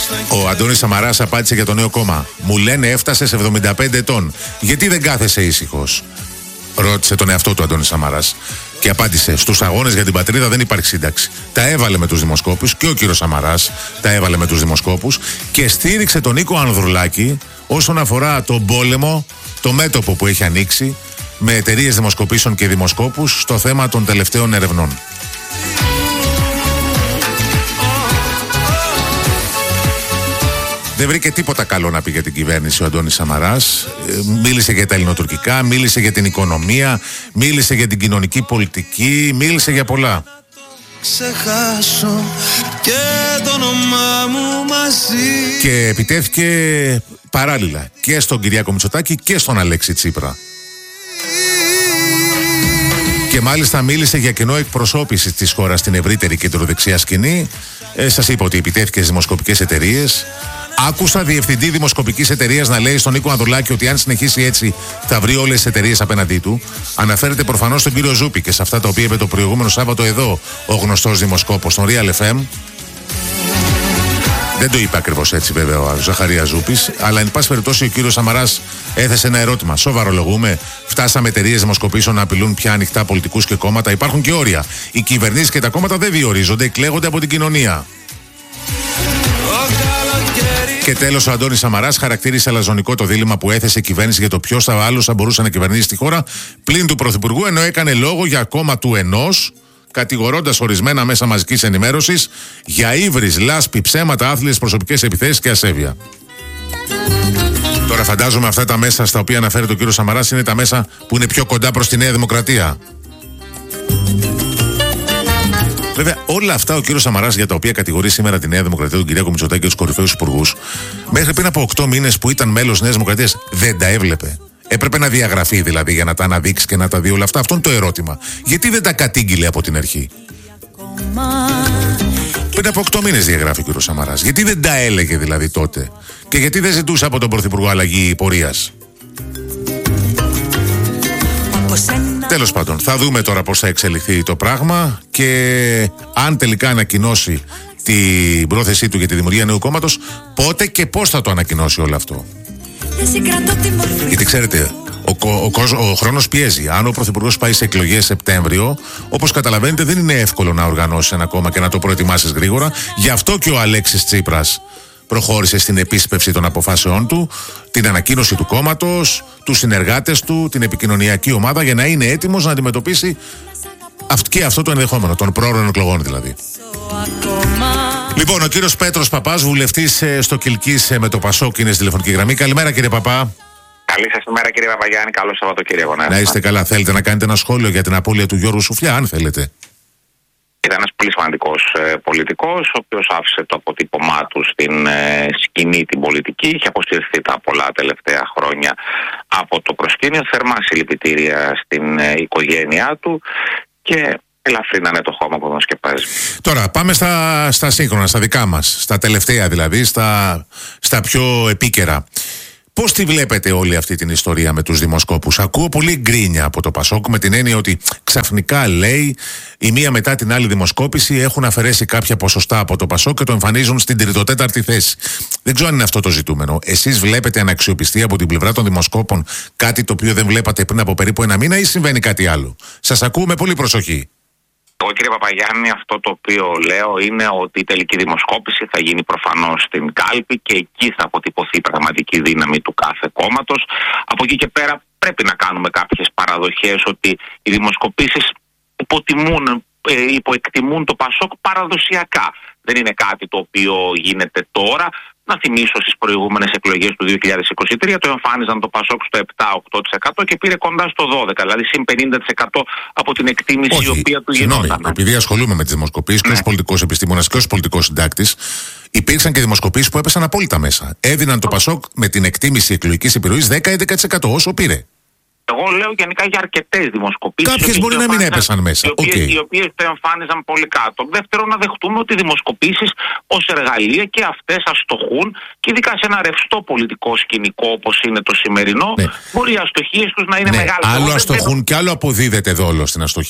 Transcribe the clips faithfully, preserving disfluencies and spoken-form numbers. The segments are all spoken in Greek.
Ο Αντώνης Σαμαράς απάντησε για το νέο κόμμα. Μου λένε έφτασε σε εβδομήντα πέντε ετών. Γιατί δεν κάθεσαι ήσυχος? Ρώτησε τον εαυτό του Αντώνης Σαμαράς. Και απάντησε: στους αγώνες για την πατρίδα δεν υπάρχει σύνταξη. Τα έβαλε με τους δημοσκόπους και ο κύριος Σαμαράς τα έβαλε με τους δημοσκόπους και στήριξε τον Νίκο Ανδρουλάκη όσον αφορά τον πόλεμο, το μέτωπο που έχει ανοίξει με εταιρείες δημοσκοπήσεων και δημοσκόπους στο θέμα των τελευταίων ερευνών. Δεν βρήκε τίποτα καλό να πει για την κυβέρνηση ο Αντώνης Σαμαράς. Μίλησε για τα ελληνοτουρκικά, μίλησε για την οικονομία, μίλησε για την κοινωνική πολιτική, μίλησε για πολλά. Ξεχάσω και το όνομά μου μαζί. Και επιτέθηκε παράλληλα και στον Κυριάκο Μητσοτάκη και στον Αλέξη Τσίπρα. Και μάλιστα μίλησε για κενό εκπροσώπησης της χώρας στην ευρύτερη κεντροδεξιά σκηνή. Ε, σας είπα ότι επιτέθηκε στις δημοσκοπικές εταιρείες. Άκουσα διευθυντή δημοσκοπικής εταιρείας να λέει στον Νίκο Ανδρουλάκη ότι αν συνεχίσει έτσι θα βρει όλες τις εταιρείες απέναντί του. Αναφέρεται προφανώς στον κύριο Ζούπη και σε αυτά τα οποία είπε το προηγούμενο Σάββατο εδώ ο γνωστός δημοσκόπος στον Real εφ εμ. Δεν το είπε ακριβώς έτσι βέβαια ο Ζαχαρίας Ζούπης, αλλά εν πάση περιπτώσει ο κύριος Σαμαράς έθεσε ένα ερώτημα. Σοβαρολογούμε. Φτάσαμε εταιρείες δημοσκοπήσεων να απειλούν πια ανοιχτά πολιτικούς και κόμματα. Υπάρχουν και όρια. Οι κυβερνήσεις και τα κόμματα δεν διορίζονται, εκλέγονται από την κοινωνία. Και τέλος, ο Αντώνης Σαμαράς χαρακτήρισε αλαζονικό το δίλημμα που έθεσε η κυβέρνηση για το ποιος άλλος θα μπορούσε να κυβερνήσει τη χώρα πλην του Πρωθυπουργού, ενώ έκανε λόγο για κόμμα του ενός, κατηγορώντας ορισμένα μέσα μαζικής ενημέρωσης για ύβρις, λάσπη, ψέματα, άθλιες προσωπικές επιθέσεις και ασέβεια. Τώρα φαντάζομαι αυτά τα μέσα στα οποία αναφέρεται ο κύριος Σαμαράς είναι τα μέσα που είναι πιο κοντά προς τη Νέα Δημοκρατία. Βέβαια, όλα αυτά ο κύριος Σαμαράς για τα οποία κατηγορεί σήμερα τη Νέα Δημοκρατία, τον Κυριάκο Μητσοτάκη και τους κορυφαίους υπουργούς, μέχρι πριν από οκτώ μήνες που ήταν μέλος Νέας Δημοκρατίας, δεν τα έβλεπε. Έπρεπε να διαγραφεί δηλαδή για να τα αναδείξει και να τα δει όλα αυτά. Αυτό είναι το ερώτημα. Γιατί δεν τα κατήγγειλε από την αρχή? Πριν από οκτώ μήνες διαγράφει ο κύριος Σαμαράς. Γιατί δεν τα έλεγε δηλαδή τότε? Και γιατί δεν ζητούσε από τον Πρωθυπουργό αλλαγή πορείας? Τέλος πάντων, θα δούμε τώρα πώς θα εξελιχθεί το πράγμα και αν τελικά ανακοινώσει την πρόθεσή του για τη δημιουργία νέου κόμματος, πότε και πώς θα το ανακοινώσει όλο αυτό. Γιατί ξέρετε, ο, ο, ο, ο χρόνος πιέζει. Αν ο Πρωθυπουργός πάει σε εκλογές Σεπτέμβριο, όπως καταλαβαίνετε, δεν είναι εύκολο να οργανώσει ένα κόμμα και να το προετοιμάσεις γρήγορα. Γι' αυτό και ο Αλέξης Τσίπρας προχώρησε στην επίσπευση των αποφάσεών του, την ανακοίνωση του κόμματος, τους συνεργάτες του, την επικοινωνιακή ομάδα για να είναι έτοιμος να αντιμετωπίσει και αυτό το ενδεχόμενο, των πρόωρων εκλογών δηλαδή. Λοιπόν, ο κύριος Πέτρος Παπάς, βουλευτής στο Κιλκής με το Πασόκ, είναι στη τηλεφωνική γραμμή. Καλημέρα κύριε Παπά. Καλή σας ημέρα κύριε Παπαγιάννη, καλό Σαββατοκύριακο. Να είστε καλά. Θέλετε να κάνετε ένα σχόλιο για την απώλεια του Γιώργου Σουφλιά, αν θέλετε? Ήταν ένας πολύ σημαντικός ε, πολιτικός, ο οποίος άφησε το αποτύπωμά του στην ε, σκηνή την πολιτική. Είχε αποσυρθεί τα πολλά τελευταία χρόνια από το προσκήνιο. Θερμά συλληπιτήρια στην ε, οικογένειά του και ελαφρύνανε το χώμα που τον σκεπάζει. Τώρα πάμε στα, στα σύγχρονα, στα δικά μας, στα τελευταία δηλαδή, στα, στα πιο επίκαιρα. Πώς τη βλέπετε όλη αυτή την ιστορία με τους δημοσκόπους? Ακούω πολύ γκρίνια από το Πασόκ με την έννοια ότι ξαφνικά λέει η μία μετά την άλλη δημοσκόπηση έχουν αφαιρέσει κάποια ποσοστά από το Πασόκ και το εμφανίζουν στην τριτοτέταρτη θέση. Δεν ξέρω αν είναι αυτό το ζητούμενο. Εσείς βλέπετε αναξιοπιστία από την πλευρά των δημοσκόπων, κάτι το οποίο δεν βλέπατε πριν από περίπου ένα μήνα, ή συμβαίνει κάτι άλλο? Σας ακούω με πολύ προσοχή. Εγώ κύριε Παπαγιάννη, αυτό το οποίο λέω είναι ότι η τελική δημοσκόπηση θα γίνει προφανώς στην κάλπη και εκεί θα αποτυπωθεί η πραγματική δύναμη του κάθε κόμματος. Από εκεί και πέρα πρέπει να κάνουμε κάποιες παραδοχές ότι οι δημοσκοπήσεις υποτιμούν, ε, υποεκτιμούν το Πασόκ παραδοσιακά. Δεν είναι κάτι το οποίο γίνεται τώρα. Να θυμίσω στις προηγούμενες εκλογές του δύο χιλιάδες είκοσι τρία το εμφάνιζαν το Πασόκ στο επτά με οκτώ τοις εκατό και πήρε κοντά στο δώδεκα τοις εκατό, δηλαδή συν πενήντα τοις εκατό από την εκτίμηση. Όχι, η οποία του συγγνώμη, γινόταν. Επειδή ασχολούμαι με τις δημοσκοπήσεις και ως πολιτικός επιστήμονας και ως πολιτικός συντάκτης, υπήρξαν και δημοσκοπήσεις που έπεσαν απόλυτα μέσα. Έδιναν το Πασόκ με την εκτίμηση εκλογικής επιρροής δέκα με έντεκα τοις εκατό όσο πήρε. Εγώ λέω γενικά για αρκετές δημοσκοπήσεις. Κάποιες μπορεί να μην έπεσαν μέσα. Οι οποίες, okay. οι οποίες το εμφάνιζαν πολύ κάτω. Δεύτερον, να δεχτούμε ότι οι δημοσκοπήσεις ως εργαλεία και αυτές αστοχούν, και ειδικά σε ένα ρευστό πολιτικό σκηνικό όπως είναι το σημερινό, ναι. μπορεί οι αστοχίες τους να είναι ναι. μεγάλες. Άλλο Εγώ αστοχούν δεν... και άλλο αποδίδεται δόλο στην αστοχία.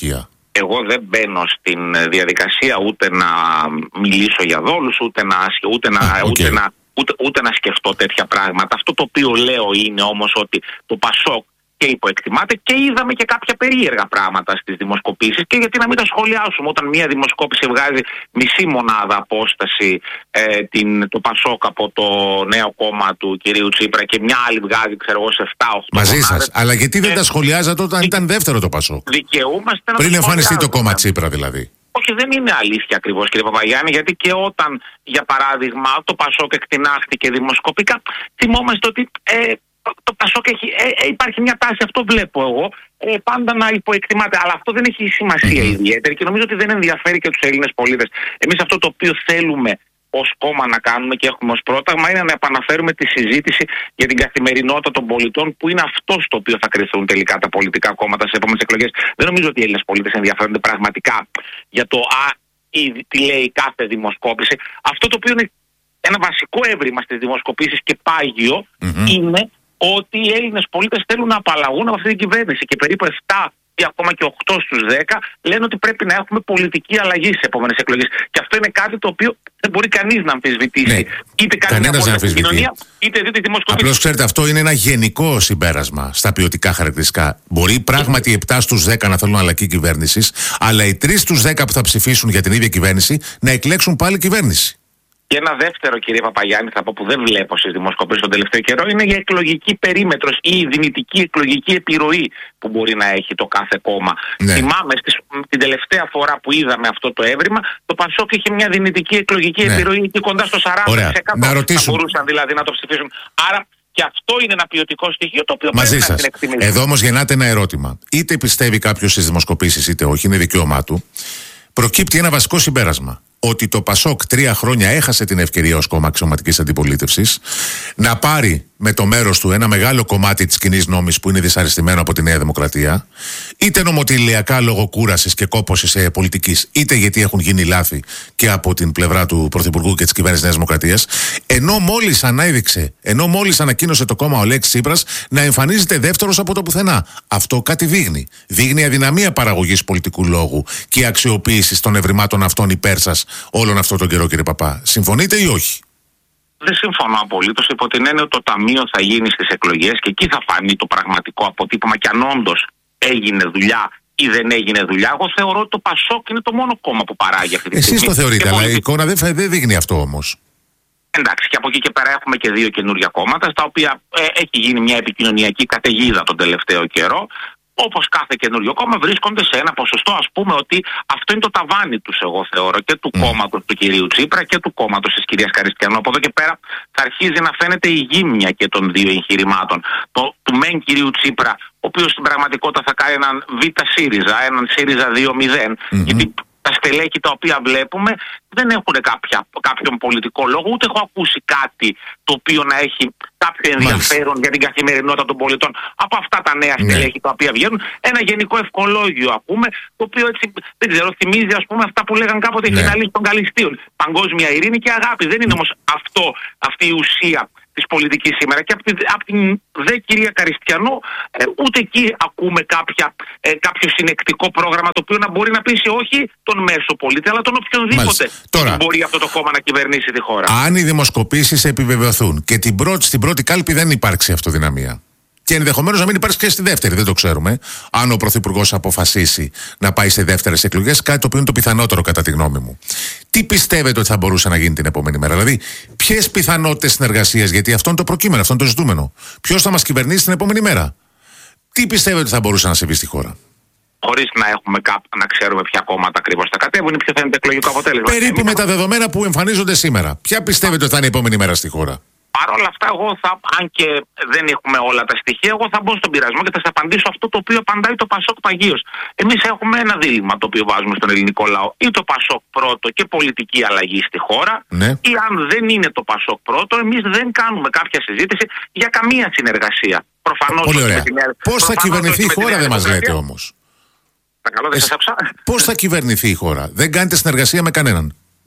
Εγώ δεν μπαίνω στην διαδικασία ούτε να μιλήσω για δόλους, ούτε να, ούτε να, okay. ούτε να, ούτε, ούτε να σκεφτώ τέτοια πράγματα. Αυτό το οποίο λέω είναι όμως ότι το Πασόκ και υποεκτιμάται και είδαμε και κάποια περίεργα πράγματα στις δημοσκοπήσεις, και γιατί να μην τα σχολιάσουμε όταν μια δημοσκόπηση βγάζει μισή μονάδα απόσταση ε, την, το Πασόκ από το νέο κόμμα του κυρίου Τσίπρα και μια άλλη βγάζει ξέρω εγώ σε επτά οχτώ μαζί μονάδες. Σας, αλλά γιατί δεν ε, τα σχολιάζατε όταν δι... ήταν δεύτερο το Πασόκ? Δικαιούμαστε να πριν εμφανιστεί το κόμμα Τσίπρα δηλαδή. Όχι, δεν είναι αλήθεια ακριβώς κύριε Παπαγιάννη, γιατί και όταν για παράδειγμα το Πασόκ εκτινάχθηκε δημοσκοπικά, θυμόμαστε ότι ε, το Πασόκ έχει, ε, υπάρχει μια τάση, αυτό βλέπω εγώ, ε, πάντα να υποεκτιμάται. Αλλά αυτό δεν έχει σημασία mm-hmm. ιδιαίτερη και νομίζω ότι δεν ενδιαφέρει και τους Έλληνες πολίτες. Εμείς αυτό το οποίο θέλουμε ως κόμμα να κάνουμε και έχουμε ως πρόταγμα είναι να επαναφέρουμε τη συζήτηση για την καθημερινότητα των πολιτών, που είναι αυτό στο οποίο θα κρυθούν τελικά τα πολιτικά κόμματα στις επόμενες εκλογές. Δεν νομίζω ότι οι Έλληνες πολίτες ενδιαφέρονται πραγματικά για το α, ή, τι λέει κάθε δημοσκόπηση. Αυτό το οποίο είναι ένα βασικό έβριμα στις δημοσκοπήσεις και πάγιο mm-hmm. είναι ότι οι Έλληνες πολίτες θέλουν να απαλλαγούν από αυτή την κυβέρνηση, και περίπου επτά ή ακόμα και οκτώ στους δέκα λένε ότι πρέπει να έχουμε πολιτική αλλαγή στις επόμενες εκλογές. Και αυτό είναι κάτι το οποίο δεν μπορεί κανείς να αμφισβητήσει. Ναι. Είτε κάνει μια πόλη στην κοινωνία, είτε δει τη δημοσκοπήση. Απλώς ξέρετε, αυτό είναι ένα γενικό συμπέρασμα στα ποιοτικά χαρακτηριστικά. Μπορεί πράγματι οι επτά στους δέκα να θέλουν αλλαγή κυβέρνησης, αλλά οι τρεις στους δέκα που θα ψηφίσουν για την ίδια κυβέρνηση να εκλέξουν πάλι κυβέρνηση. Και ένα δεύτερο, κύριε Παπαγιάννη, θα πω, που δεν βλέπω στις δημοσκοπήσεις τον τελευταίο καιρό, είναι η εκλογική περίμετρος ή η δυνητική εκλογική επιρροή που μπορεί να έχει το κάθε κόμμα. Ναι. Θυμάμαι στις, την τελευταία φορά που είδαμε αυτό το έβριμα, το Πασόκ είχε μια δυνητική εκλογική ναι. επιρροή εκεί κοντά στο σαράντα τοις εκατό. Να ρωτήσουν. Θα μπορούσαν δηλαδή να το ψηφίσουν. Άρα και αυτό είναι ένα ποιοτικό στοιχείο το οποίο μαζί πρέπει σας. να την εκτιμήσουμε. Εδώ όμως γεννάται ένα ερώτημα. Είτε πιστεύει κάποιος στις δημοσκοπήσεις είτε όχι, είναι δικαίωμά του. Προκύπτει ένα βασικό συμπέρασμα. Ότι το Πασόκ τρία χρόνια έχασε την ευκαιρία ως κόμμα αξιωματικής αντιπολίτευσης να πάρει με το μέρος του ένα μεγάλο κομμάτι της κοινής νόμης που είναι δυσαρεστημένο από τη Νέα Δημοκρατία, είτε νομοτελειακά λόγω κούρασης και κόπωσης ε, πολιτικής, είτε γιατί έχουν γίνει λάθη και από την πλευρά του Πρωθυπουργού και της κυβέρνησης Νέας Δημοκρατίας, ενώ μόλις ανέδειξε, ενώ μόλις ανακοίνωσε το κόμμα ο Αλέξης Τσίπρας να εμφανίζεται δεύτερος από το πουθενά. Αυτό κάτι δείχνει. Δείχνει αδυναμία παραγωγής πολιτικού λόγου και αξιοποίησης των ευρημάτων αυτών υπέρ σας όλον αυτό τον καιρό, κύριε Παπά. Συμφωνείτε ή όχι? Δεν συμφωνώ απολύτως, υπό την έννοια ότι το Ταμείο θα γίνει στις εκλογές και εκεί θα φανεί το πραγματικό αποτύπωμα, και αν όντως έγινε δουλειά ή δεν έγινε δουλειά. Εγώ θεωρώ ότι το Πασόκ είναι το μόνο κόμμα που παράγει αυτή τη στιγμή. Εσείς το θεωρείτε, αλλά η εικόνα δεν, δεν δείχνει αυτό όμως. Εντάξει, και από εκεί και πέρα έχουμε και δύο καινούργια κόμματα, στα οποία ε, έχει γίνει μια επικοινωνιακή καταιγίδα τον τελευταίο καιρό. Όπως κάθε καινούριο κόμμα βρίσκονται σε ένα ποσοστό, ας πούμε, ότι αυτό είναι το ταβάνι τους, εγώ θεωρώ, και του mm. κόμματος του κυρίου Τσίπρα και του κόμματος της κυρίας Καριστιανού. Από εδώ και πέρα θα αρχίζει να φαίνεται η γύμνια και των δύο εγχειρημάτων. Το, του μεν κυρίου Τσίπρα, ο οποίος στην πραγματικότητα θα κάνει έναν Β ΣΥΡΙΖΑ, έναν ΣΥΡΙΖΑ δύο μηδέν, mm-hmm. γιατί τα στελέχη τα οποία βλέπουμε δεν έχουν κάποια, κάποιον πολιτικό λόγο, ούτε έχω ακούσει κάτι το οποίο να έχει κάποιο ενδιαφέρον Μάλιστα. για την καθημερινότητα των πολιτών από αυτά τα νέα ναι. στελέχη τα οποία βγαίνουν. Ένα γενικό ευχολόγιο ακούμε, το οποίο έτσι δεν ξέρω, θυμίζει ας πούμε αυτά που λέγαν κάποτε οι ναι. φιναλίστες των Καλυστίων. Παγκόσμια ειρήνη και αγάπη. Δεν είναι όμως αυτό, αυτή η ουσία της πολιτικής σήμερα. Και από την, από την δε κυρία Καριστιανού ε, ούτε εκεί ακούμε κάποια, ε, κάποιο συνεκτικό πρόγραμμα το οποίο να μπορεί να πείσει όχι τον μέσο πολίτη, αλλά τον οποιονδήποτε Τώρα, μπορεί αυτό το κόμμα να κυβερνήσει τη χώρα. Αν οι δημοσκοπήσεις επιβεβαιωθούν και την πρώτη, στην πρώτη κάλπη δεν υπάρξει αυτοδυναμία, και ενδεχομένως να μην υπάρξει και στη δεύτερη, δεν το ξέρουμε, αν ο Πρωθυπουργός αποφασίσει να πάει σε δεύτερες εκλογές, κάτι το οποίο είναι το πιθανότερο κατά τη γνώμη μου. Τι πιστεύετε ότι θα μπορούσε να γίνει την επόμενη μέρα? Δηλαδή, ποιες πιθανότητες συνεργασίας, γιατί αυτό είναι το προκείμενο, αυτό είναι το ζητούμενο. Ποιος θα μας κυβερνήσει την επόμενη μέρα? Τι πιστεύετε ότι θα μπορούσε να συμβεί στη χώρα? Χωρίς να έχουμε κάπου να ξέρουμε ποια κόμματα ακριβώς θα κατέβουν ή ποιο θα είναι το εκλογικό αποτέλεσμα. Περίπου με τα δεδομένα που εμφανίζονται σήμερα, ποια πιστεύετε ότι θα είναι η επόμενη μέρα στη χώρα? Παρ' όλα αυτά, εγώ θα, αν και δεν έχουμε όλα τα στοιχεία, εγώ θα μπω στον πειρασμό και θα σας απαντήσω αυτό το οποίο απαντάει το Πασόκ παγίως. Εμείς έχουμε ένα δίλημμα το οποίο βάζουμε στον ελληνικό λαό. Ή το Πασόκ πρώτο και πολιτική αλλαγή στη χώρα, ναι. ή αν δεν είναι το Πασόκ πρώτο, εμείς δεν κάνουμε κάποια συζήτηση για καμία συνεργασία. Προφανώς. Πολύ ωραία. Πώς θα κυβερνηθεί η χώρα, δεν μας λέτε όμως. Καλό, δεν σας άκουσα. Πώς θα κυβερνηθεί η χώρα? Δεν κάνετε συνεργασία με κανέναν.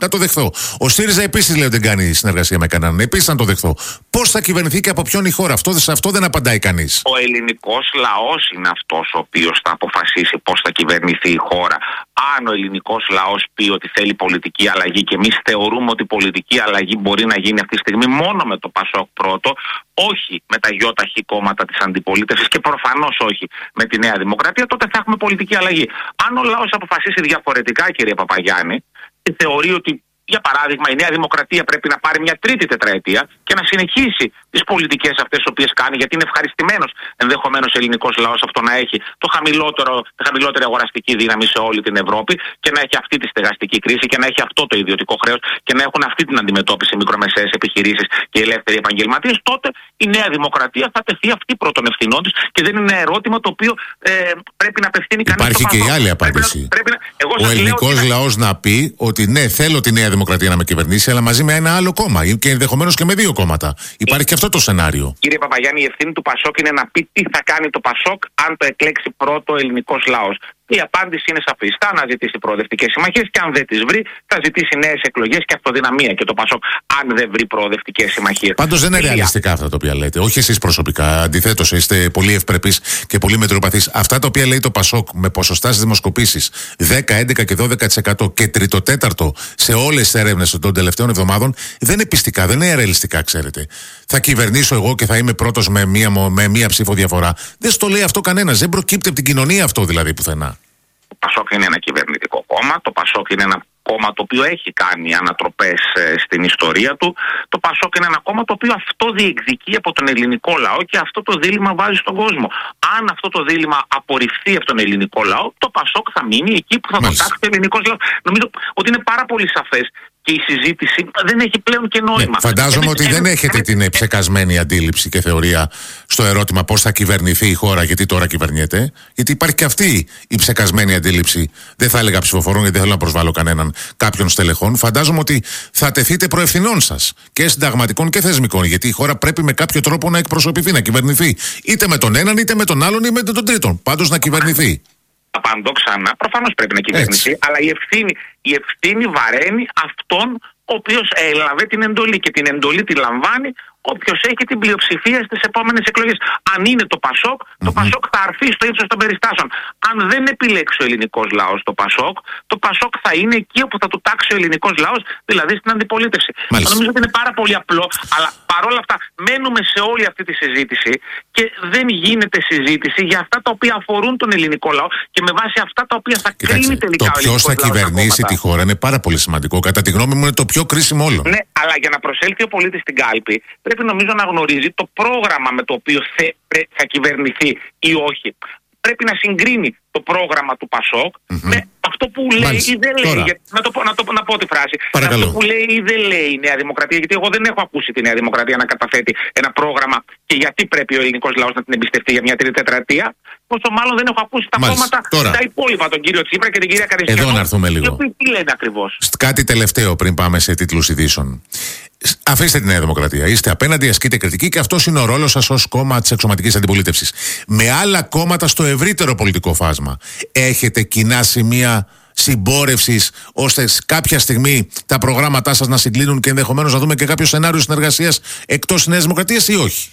Να το δεχθώ. Ο ΣΥΡΙΖΑ επίσης λέει ότι δεν κάνει συνεργασία με κανέναν. Επίσης να το δεχθώ. Πώς θα κυβερνηθεί και από ποιον η χώρα? Αυτό, σε αυτό δεν απαντάει κανείς. Ο ελληνικός λαός είναι αυτός ο οποίος θα αποφασίσει πώς θα κυβερνηθεί η χώρα. Αν ο ελληνικός λαός πει ότι θέλει πολιτική αλλαγή, και εμείς θεωρούμε ότι η πολιτική αλλαγή μπορεί να γίνει αυτή τη στιγμή μόνο με το ΠΑΣΟΚ πρώτο, όχι με τα γιόταχη κόμματα της αντιπολίτευσης και προφανώς όχι με τη Νέα Δημοκρατία, τότε θα έχουμε πολιτική αλλαγή. Αν ο λαός αποφασίσει διαφορετικά, κύριε Παπαγιάννη, και θεωρεί ότι, για παράδειγμα, η Νέα Δημοκρατία πρέπει να πάρει μια τρίτη τετραετία και να συνεχίσει τις πολιτικές αυτές τις οποίες κάνει, γιατί είναι ευχαριστημένος ενδεχομένως ο ελληνικός λαός αυτό να έχει το χαμηλότερο, τη χαμηλότερη αγοραστική δύναμη σε όλη την Ευρώπη και να έχει αυτή τη στεγαστική κρίση και να έχει αυτό το ιδιωτικό χρέος και να έχουν αυτή την αντιμετώπιση οι μικρομεσαίες επιχειρήσεις και οι ελεύθεροι επαγγελματίες, τότε η Νέα Δημοκρατία θα τεθεί αυτή πρώτον ευθυνών της και δεν είναι ένα ερώτημα το οποίο ε, πρέπει να απευθύνει κανείς. Υπάρχει και η άλλη απάντηση. Πρέπει να, πρέπει να, εγώ ο ελληνικός ότι... λαός να πει ότι ναι, θέλω τη Νέα Δημοκρατία να με κυβερνήσει, αλλά μαζί με ένα άλλο κόμμα και ενδεχομένως και με δύο κόμματα. Υπάρχει και αυτό το σενάριο. Κύριε Παπαγιάννη, η ευθύνη του ΠΑΣΟΚ είναι να πει τι θα κάνει το ΠΑΣΟΚ αν το εκλέξει πρώτο ο ελληνικός λαός. Η απάντηση είναι σαφής. Θα αναζητήσει προοδευτικές συμμαχίες και αν δεν τις βρει, θα ζητήσει νέες εκλογές και αυτοδυναμία και το ΠΑΣΟΚ, αν δεν βρει προοδευτικές συμμαχίες. Πάντως δεν είναι ρεαλιστικά αυτά τα οποία λέτε. Όχι εσείς προσωπικά. Αντιθέτως, είστε πολύ ευπρεπείς και πολύ μετριοπαθείς. Αυτά τα οποία λέει το ΠΑΣΟΚ με ποσοστά στις δημοσκοπήσεις δέκα, έντεκα και δώδεκα τοις εκατό και τριτοτέταρτο σε όλες τις έρευνες των τελευταίων εβδομάδων, δεν είναι πιστικά, δεν είναι ρεαλιστικά, ξέρετε. Θα κυβερνήσω εγώ και θα είμαι πρώτος με μία, με μία ψήφο διαφορά. Δεν στο λέει αυτό κανένας. Δεν προκύπτει από την κοινωνία αυτό δηλαδή πουθενά. Το ΠΑΣΟΚ είναι ένα κυβερνητικό κόμμα. Το ΠΑΣΟΚ είναι ένα κόμμα το οποίο έχει κάνει ανατροπές ε, στην ιστορία του. Το ΠΑΣΟΚ είναι ένα κόμμα το οποίο αυτό διεκδικεί από τον ελληνικό λαό και αυτό το δίλημμα βάζει στον κόσμο. Αν αυτό το δίλημμα απορριφθεί από τον ελληνικό λαό, το ΠΑΣΟΚ θα μείνει εκεί που θα το τάξει ο ελληνικός λαός. Νομίζω ότι είναι πάρα πολύ σαφές. Και η συζήτηση δεν έχει πλέον και νόημα. Ναι, φαντάζομαι ότι δεν έχετε την ψεκασμένη αντίληψη και θεωρία στο ερώτημα πώς θα κυβερνηθεί η χώρα, γιατί τώρα κυβερνιέται. Γιατί υπάρχει και αυτή η ψεκασμένη αντίληψη. Δεν θα έλεγα ψηφοφορών, γιατί δεν θέλω να προσβάλλω κανέναν, κάποιων στελεχών. Φαντάζομαι ότι θα τεθείτε προευθυνών σας και συνταγματικών και θεσμικών. Γιατί η χώρα πρέπει με κάποιο τρόπο να εκπροσωπηθεί, να κυβερνηθεί. Είτε με τον έναν, είτε με τον άλλον, είτε με τον τρίτον. Πάντως να κυβερνηθεί. Απαντώ ξανά, προφανώς πρέπει να κυβερνηθεί, έτσι. Αλλά η ευθύνη, η ευθύνη βαραίνει αυτόν ο οποίος έλαβε την εντολή και την εντολή τη λαμβάνει όποιος έχει την πλειοψηφία στις επόμενες εκλογές. Αν είναι το ΠΑΣΟΚ, mm-hmm. το ΠΑΣΟΚ θα αρθεί στο ύψος των περιστάσεων. Αν δεν επιλέξει ο ελληνικός λαός το ΠΑΣΟΚ, το ΠΑΣΟΚ θα είναι εκεί όπου θα του τάξει ο ελληνικός λαός, δηλαδή στην αντιπολίτευση. Μάλιστα. Νομίζω ότι είναι πάρα πολύ απλό, αλλά παρόλα αυτά μένουμε σε όλη αυτή τη συζήτηση και δεν γίνεται συζήτηση για αυτά τα οποία αφορούν τον ελληνικό λαό και με βάση αυτά τα οποία θα Κοιτάξτε, κρίνει τελικά ο ελληνικός λαός. Το ποιος θα κυβερνήσει τη χώρα είναι πάρα πολύ σημαντικό. Κατά τη γνώμη μου είναι το πιο κρίσιμο όλο. Ναι, αλλά για να προσέλθει ο πολίτης στην κάλπη, πρέπει νομίζω να γνωρίζει το πρόγραμμα με το οποίο θε, θα κυβερνηθεί ή όχι. Πρέπει να συγκρίνει το πρόγραμμα του ΠΑΣΟΚ mm-hmm. με αυτό που λέει Μάλιστα. ή δεν λέει. Για, να, το, να, το, να πω τη φράση. Παρακαλώ. Αυτό που λέει ή δεν λέει η Νέα Δημοκρατία. Γιατί εγώ δεν έχω ακούσει τη Νέα Δημοκρατία να καταθέτει ένα πρόγραμμα και γιατί πρέπει ο ελληνικός λαός να την εμπιστευτεί για μια τρίτη τετραετία. Πόσο μάλλον δεν έχω ακούσει τα Μάλιστα. κόμματα, Τώρα. τα υπόλοιπα, τον κύριο Τσίπρα και την κυρία Καριστιανό. Εδώ να έρθουμε λίγο. Τι λένε ακριβώς. Κάτι τελευταίο πριν πάμε σε τίτλους ειδήσεων. Αφήστε τη Νέα Δημοκρατία. Είστε απέναντι, ασκείτε κριτική και αυτό είναι ο ρόλος σας ως κόμμα της εξωματικής αντιπολίτευσης. Με άλλα κόμματα στο ευρύτερο πολιτικό φάσμα, έχετε κοινά σημεία συμπόρευσης ώστε κάποια στιγμή τα προγράμματά σας να συγκλίνουν και ενδεχομένως να δούμε και κάποιο σενάριο συνεργασίας εκτός της Νέας Δημοκρατίας ή όχι?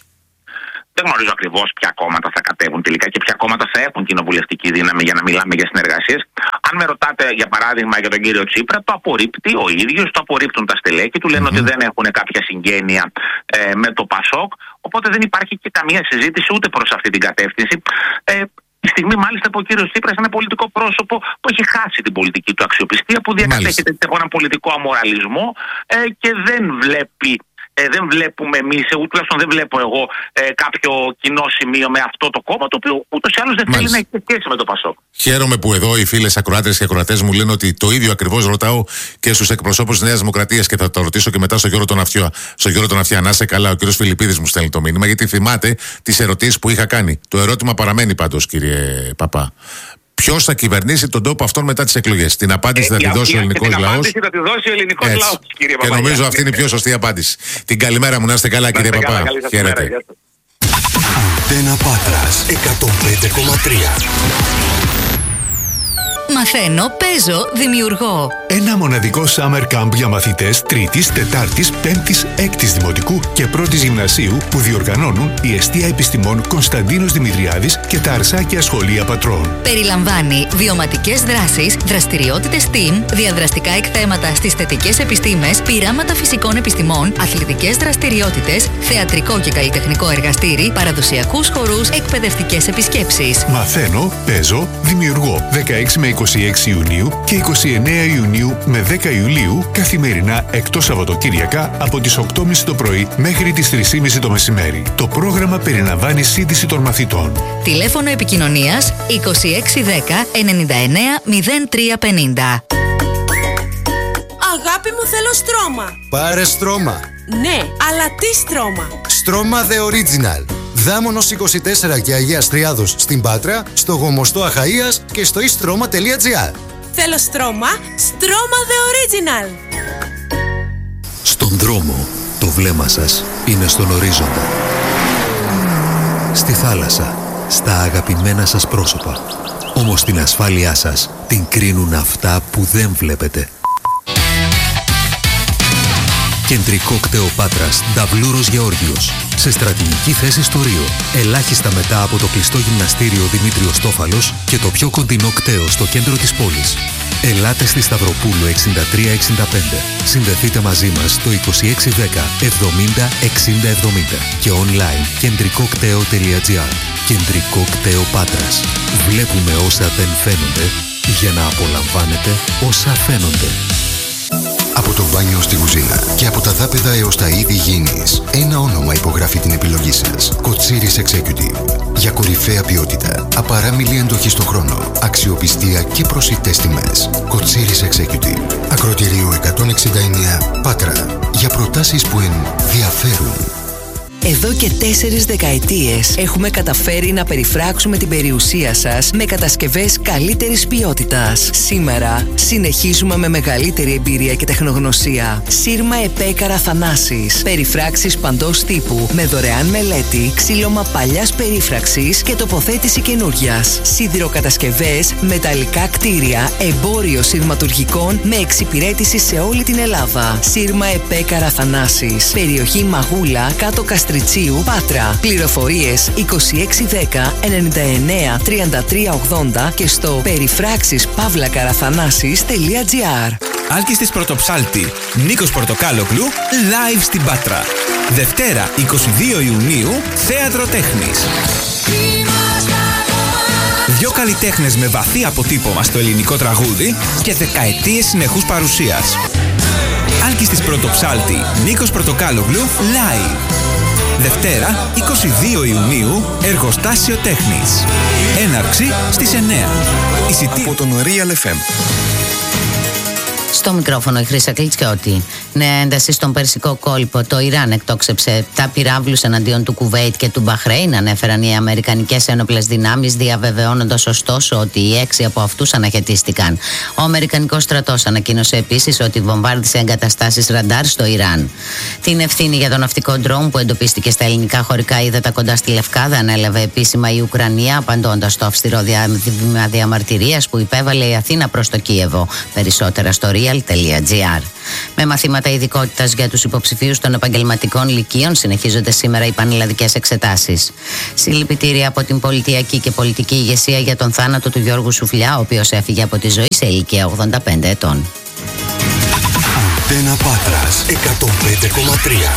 Δεν γνωρίζω ακριβώς ποια κόμματα θα κατέβουν τελικά και ποια κόμματα θα έχουν κοινοβουλευτική δύναμη για να μιλάμε για συνεργασίες. Αν με ρωτάτε για παράδειγμα για τον κύριο Τσίπρα, το απορρίπτει ο ίδιος, το απορρίπτουν τα στελέχη του, λένε mm-hmm. ότι δεν έχουν κάποια συγγένεια ε, με το ΠΑΣΟΚ. Οπότε δεν υπάρχει και καμία συζήτηση ούτε προς αυτή την κατεύθυνση. Ε, Τη στιγμή, μάλιστα, που ο κύριος Τσίπρας είναι ένα πολιτικό πρόσωπο που έχει χάσει την πολιτική του αξιοπιστία, που διακατέχεται από έναν πολιτικό αμοραλισμό ε, και δεν βλέπει. Ε, δεν βλέπουμε εμείς, τουλάχιστον δεν βλέπω εγώ ε, κάποιο κοινό σημείο με αυτό το κόμμα, το οποίο ούτως ή άλλως δεν θέλει να έχει σχέση με το ΠΑΣΟΚ. Χαίρομαι που εδώ οι φίλες ακροάτες και ακροατές μου λένε ότι το ίδιο ακριβώς ρωτάω και στους εκπροσώπους της Νέας Δημοκρατίας και θα το ρωτήσω και μετά στο Γιώργο τον Αυτιά. Στο Γιώργο τον Αυτιά, να είσαι καλά, ο κύριος Φιλιππίδης μου στέλνει το μήνυμα, γιατί θυμάται τις ερωτήσεις που είχα κάνει. Το ερώτημα παραμένει πάντως, κύριε Παπά. Ποιος θα κυβερνήσει τον τόπο αυτόν μετά τις εκλογές? Την απάντηση ε, θα τη δώσει ο ελληνικός λαός. Την απάντηση θα τη δώσει ο ελληνικός λαός, κύριε Παπά. Και νομίζω αυτή είναι η πιο σωστή απάντηση. Την καλημέρα μου, να είστε καλά, κύριε Παπά. Χαίρετε. Αντένα Πάτρας εκατόν πέντε κόμμα τρία. Μαθαίνω, παίζω, δημιουργώ. Ένα μοναδικό summer camp για μαθητές τρίτης, τετάρτης, πέμπτης, έκτης δημοτικού και πρώτης γυμνασίου που διοργανώνουν η Εστία Επιστημών Κωνσταντίνος Δημητριάδης και τα Αρσάκια Σχολεία Πατρών. Περιλαμβάνει βιωματικές δράσεις, δραστηριότητες STEAM, διαδραστικά εκθέματα στις θετικές επιστήμες, πειράματα φυσικών επιστημών, αθλητικές δραστηριότητες, θεατρικό και καλλιτεχνικό εργαστήρι, παραδοσιακούς χορούς, εκπαιδευτικές επισκέψεις. Μαθαίνω, παίζω, δημιουργώ. δεκαέξι με είκοσι έξι Ιουνίου και είκοσι εννέα Ιουνίου με δέκα Ιουλίου καθημερινά εκτός Σαββατοκύριακα από τις οκτώ και μισή το πρωί μέχρι τις τρεις και μισή το μεσημέρι. Το πρόγραμμα περιλαμβάνει σύντηση των μαθητών. Τηλέφωνο επικοινωνίας είκοσι έξι δέκα ενενήντα εννέα μηδέν τρία πενήντα. Αγάπη μου, θέλω στρώμα. Πάρε στρώμα. Ναι, αλλά τι στρώμα? Στρώμα The Original. Δάμονος είκοσι τέσσερα και Αγίας Τριάδος στην Πάτρα, στο Γομοστό Αχαΐας και στο istρoma τελεία gr. Θέλω στρώμα, στρώμα The Original. Στον δρόμο, το βλέμμα σας είναι στον ορίζοντα. Στη θάλασσα, στα αγαπημένα σας πρόσωπα. Όμως την ασφάλειά σας την κρίνουν αυτά που δεν βλέπετε. Κεντρικό κτέο Πάτρας, Νταβλούρος Γεώργιος. Σε στρατηγική θέση στο Ρίο. Ελάχιστα μετά από το κλειστό γυμναστήριο Δημήτριος Τόφαλος και το πιο κοντινό κτέο στο κέντρο της πόλης. Ελάτε στη Σταυροπούλου εξήντα τρία εξήντα πέντε. Συνδεθείτε μαζί μας στο είκοσι έξι δέκα εβδομήντα εξήντα εβδομήντα και online κεντρικό κτέο τελεία gr. Κεντρικό κτέο Πάτρας. Βλέπουμε όσα δεν φαίνονται για να απολαμβάνετε όσα φαίνονται. Από το μπάνιο στη κουζίνα και από τα δάπεδα έως τα είδη γήινης, ένα όνομα υπογράφει την επιλογή σας. Κοτσίρις Executive. Για κορυφαία ποιότητα, απαράμιλη αντοχή στον χρόνο, αξιοπιστία και προσιτές τιμές. Κοτσίρις Executive. Ακροτηρίου εκατόν εξήντα εννέα Πάτρα. Για προτάσεις που ενδιαφέρουν. Εδώ και τέσσερις δεκαετίες έχουμε καταφέρει να περιφράξουμε την περιουσία σας με κατασκευές καλύτερης ποιότητας. Σήμερα συνεχίζουμε με μεγαλύτερη εμπειρία και τεχνογνωσία. Σύρμα ΕΠΕ Καραθανάσης. Περιφράξεις παντός τύπου με δωρεάν μελέτη, ξύλωμα παλιάς περίφραξης και τοποθέτηση καινούριας. Σιδηροκατασκευές, μεταλλικά κτίρια, εμπόριο σειρματουργικών με εξυπηρέτηση σε όλη την Ελλάδα. Σύρμα ΕΠΕ Καραθανάσης. Περιοχή Μαγούλα, κάτω Καστριτσίου, Πάτρα. Πληροφορίες είκοσι έξι δέκα ενενήντα εννέα τριάντα τρία ογδόντα και στο περιφράξεις παύλα καραθανάσης τελεία gr. Άλκης της Πρωτοψάλτη, Νίκος Πορτοκάλογλου, live στην Πάτρα. Δευτέρα είκοσι δύο Ιουνίου, Θέατρο Τέχνης. Δυο καλλιτέχνες με βαθύ αποτύπωμα στο ελληνικό τραγούδι και δεκαετίες συνεχούς παρουσίας. Άλκης της Πρωτοψάλτη, Νίκος Πορτοκάλογλου, live. Δευτέρα είκοσι δύο Ιουνίου, Εργοστάσιο Τέχνης. Έναρξη στις εννέα. Εισιτή Από τον Real εφ εμ. Στο μικρόφωνο η Χρύσα Κλιτσιώτη. Νέα ένταση στον Περσικό κόλπο. Το Ιράν εκτόξευσε τα πυράβλους εναντίον του Κουβέιτ και του Μπαχρέιν, ανέφεραν οι αμερικανικές ένοπλες δυνάμεις, διαβεβαιώνοντας ωστόσο ότι οι έξι από αυτούς αναχαιτίστηκαν. Ο αμερικανικός στρατός ανακοίνωσε επίσης ότι βομβάρδισε εγκαταστάσεις ραντάρ στο Ιράν. Την ευθύνη για το ναυτικό ντρόουν που εντοπίστηκε στα ελληνικά χωρικά ύδατα κοντά στη Λευκάδα ανέλαβε επίσημα η Ουκρανία, απαντώντας στο αυστηρό διαμαρτυρία διαμαρτυρίας που υπέβαλε η Αθήνα προς το Κίεβο. Περισσότερα στο real τελεία gr. Με μαθήματα ειδικότητας για τους υποψηφίους των επαγγελματικών λυκείων συνεχίζονται σήμερα οι πανελλαδικές εξετάσεις. Συλληπιτήρια από την πολιτιακή και πολιτική ηγεσία για τον θάνατο του Γιώργου Σουφλιά, ο οποίος έφυγε από τη ζωή σε ηλικία ογδόντα πέντε ετών. Αντένα Πάτρας εκατόν πέντε κόμμα τρία.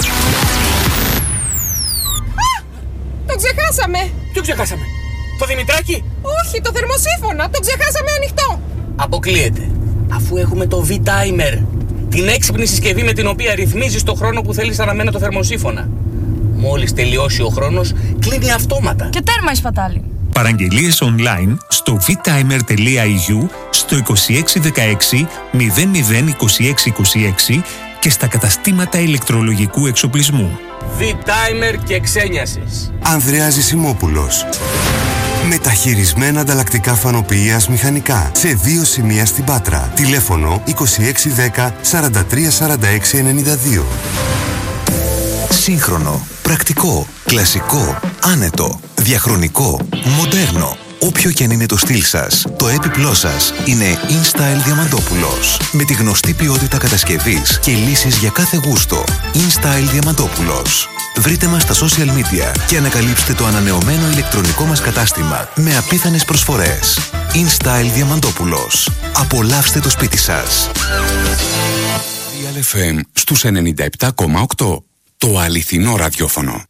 Το ξεχάσαμε! Ποιο ξεχάσαμε? Το Δημητράκι? Όχι, το θερμοσύφωνα! Το ξεχάσαμε ανοιχτό! Αποκλείεται. Αφού έχουμε το V-Timer, την έξυπνη συσκευή με την οποία ρυθμίζεις το χρόνο που θέλεις αναμένα το θερμοσύφωνα. Μόλις τελειώσει ο χρόνος, κλείνει αυτόματα. Και τέρμα η σπατάλη. Παραγγελίες online στο β-timer τελεία ι γιου, στο είκοσι έξι δεκαέξι μηδέν μηδέν είκοσι έξι είκοσι έξι και στα καταστήματα ηλεκτρολογικού εξοπλισμού. V-Timer και ξένιασης. Ανδρέας Ζησιμόπουλος. Μεταχειρισμένα ανταλλακτικά φανοποιίας μηχανικά σε δύο σημεία στην Πάτρα. Τηλέφωνο είκοσι έξι δέκα σαράντα τρία σαράντα έξι ενενήντα δύο. Σύγχρονο, πρακτικό, κλασικό, άνετο, διαχρονικό, μοντέρνο. Όποιο και αν είναι το στυλ σας, το έπιπλό σας είναι InStyle Διαμαντόπουλος. Με τη γνωστή ποιότητα κατασκευής και λύσεις για κάθε γούστο. InStyle Διαμαντόπουλος. Βρείτε μας στα social media και ανακαλύψτε το ανανεωμένο ηλεκτρονικό μας κατάστημα με απίθανες προσφορές. InStyle Διαμαντόπουλος. Απολαύστε το σπίτι σας. Real εφ εμ στους ενενήντα επτά κόμμα οκτώ. Το αληθινό ραδιόφωνο.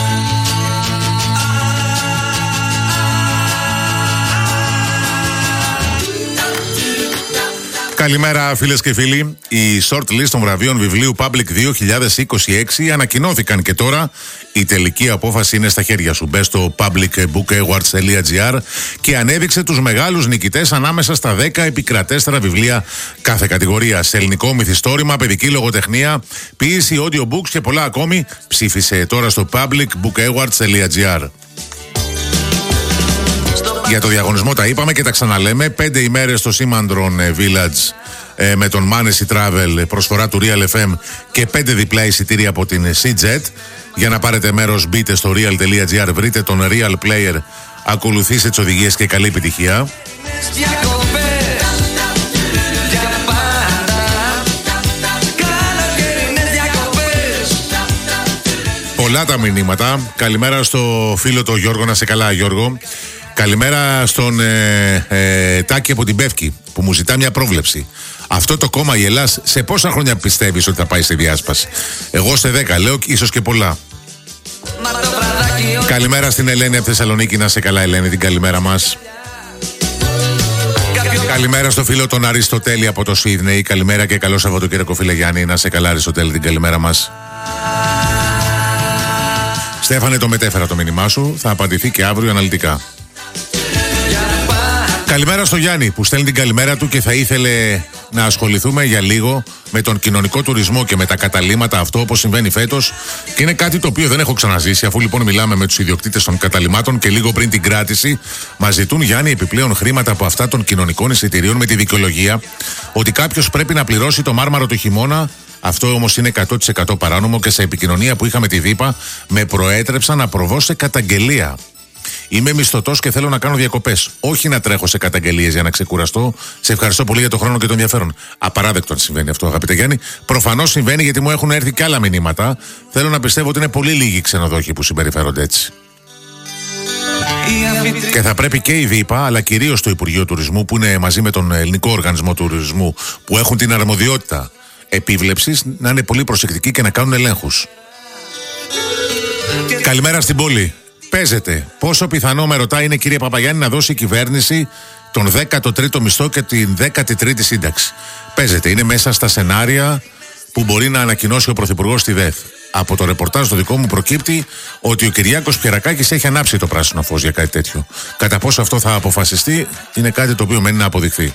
Καλημέρα φίλες και φίλοι. Οι shortlist των βραβείων βιβλίου Public δύο χιλιάδες είκοσι έξι ανακοινώθηκαν και τώρα η τελική απόφαση είναι στα χέρια σου. Μπες στο public book awards τελεία gr και ανέδειξε τους μεγάλους νικητές ανάμεσα στα δέκα επικρατέστερα βιβλία κάθε κατηγορία. Σε ελληνικό μυθιστόρημα, παιδική λογοτεχνία, ποίηση, audiobooks και πολλά ακόμη. Ψήφισε τώρα στο public book awards τελεία gr. Για το διαγωνισμό τα είπαμε και τα ξαναλέμε. Πέντε ημέρες στο Σήμαντρον Village ε, με τον Manessy Travel, προσφορά του Real εφ εμ και πέντε διπλά εισιτήρια από την Seajet. Για να πάρετε μέρος μπείτε στο real τελεία gr, βρείτε τον Real Player, ακολουθήστε τις οδηγίες και καλή επιτυχία. Πολλά τα μηνύματα. Καλημέρα στο φίλο το Γιώργο, να σε καλά Γιώργο. Καλημέρα στον ε, ε, Τάκη από την Πεύκη που μου ζητά μια πρόβλεψη. Αυτό το κόμμα η Ελλάς σε πόσα χρόνια πιστεύεις ότι θα πάει στη διάσπαση? Εγώ σε δέκα λέω, ίσως και πολλά. Καλημέρα στην Ελένη από Θεσσαλονίκη, να σε καλά Ελένη, την καλημέρα μας. Καλημέρα στο φίλο τον Αριστοτέλη από το Σίδνεϊ. Καλημέρα και καλό Σαββατοκύριακο φίλε Γιάννη, να σε καλά Αριστοτέλη, την καλημέρα μας. Στέφανε, το μετέφερα το μήνυμά σου, θα απαντηθεί και αύριο αναλυτικά. Καλημέρα στο Γιάννη που στέλνει την καλημέρα του και θα ήθελε να ασχοληθούμε για λίγο με τον κοινωνικό τουρισμό και με τα καταλύματα, αυτό όπως συμβαίνει φέτος, και είναι κάτι το οποίο δεν έχω ξαναζήσει. Αφού λοιπόν μιλάμε με τους ιδιοκτήτες των καταλυμάτων και λίγο πριν την κράτηση μας ζητούν, Γιάννη, επιπλέον χρήματα από αυτά των κοινωνικών εισιτηρίων με τη δικαιολογία ότι κάποιος πρέπει να πληρώσει το μάρμαρο το χειμώνα. Αυτό όμως είναι εκατό τοις εκατό παράνομο και σε επικοινωνία που είχαμε τη ΔΥΠΑ με προέτρεψαν να προβώ σε καταγγελία. Είμαι μισθωτός και θέλω να κάνω διακοπές. Όχι να τρέχω σε καταγγελίες για να ξεκουραστώ. Σε ευχαριστώ πολύ για τον χρόνο και τον ενδιαφέρον. Απαράδεκτο αν συμβαίνει αυτό, αγαπητέ Γιάννη. Προφανώς συμβαίνει γιατί μου έχουν έρθει και άλλα μηνύματα. Θέλω να πιστεύω ότι είναι πολύ λίγοι ξενοδόχοι που συμπεριφέρονται έτσι. Και θα πρέπει και η ΔΥΠΑ, αλλά κυρίως το Υπουργείο Τουρισμού, που είναι μαζί με τον Ελληνικό Οργανισμό Τουρισμού, που έχουν την αρμοδιότητα επίβλεψης, να είναι πολύ προσεκτικοί και να κάνουν ελέγχους. Καλημέρα στην πόλη. Παίζεται. Πόσο πιθανό, με ρωτάει, είναι, κύριε Παπαγιάννη, να δώσει η κυβέρνηση τον δέκατο τρίτο μισθό και την δέκατη τρίτη σύνταξη? Παίζεται. Είναι μέσα στα σενάρια που μπορεί να ανακοινώσει ο Πρωθυπουργός στη ΔΕΘ. Από το ρεπορτάζ το δικό μου προκύπτει ότι ο Κυριάκος Πιερακάκης έχει ανάψει το πράσινο φως για κάτι τέτοιο. Κατά πόσο αυτό θα αποφασιστεί είναι κάτι το οποίο μένει να αποδειχθεί.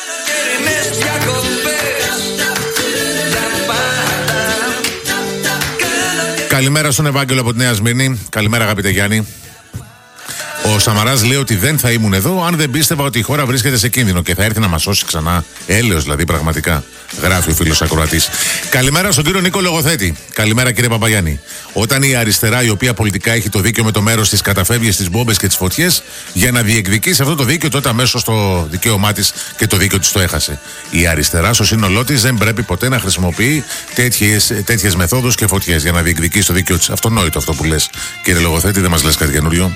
Καλημέρα στον Ευάγγελο από τη Νέα Σμύρνη. Καλημέρα, αγαπητέ Γιάννη. Ο Σαμαράς λέει ότι δεν θα ήμουν εδώ αν δεν πίστευα ότι η χώρα βρίσκεται σε κίνδυνο και θα έρθει να μας σώσει ξανά. Έλεος δηλαδή, πραγματικά. Γράφει ο φίλος ακροατής. Καλημέρα στον κύριο Νίκο Λογοθέτη. Καλημέρα, κύριε Παπαγιάννη. Όταν η αριστερά, η οποία πολιτικά έχει το δίκαιο με το μέρος της, καταφεύγει στις μπόμπες και τις φωτιές για να διεκδικήσει αυτό το δίκαιο, τότε αμέσως το δικαίωμά της και το δίκαιο της το έχασε. Η αριστερά στο σύνολό της δεν πρέπει ποτέ να χρησιμοποιεί τέτοιες μεθόδους και φωτιές για να διεκδικήσει το δίκαιο της. Αυτονόητο αυτό που λες, κύριε Λογοθέτη, δεν μας λες κάτι καινούριο?